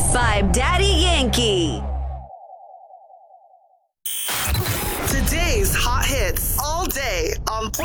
95.5 Daddy Yankee. Today's hot hits all day on Play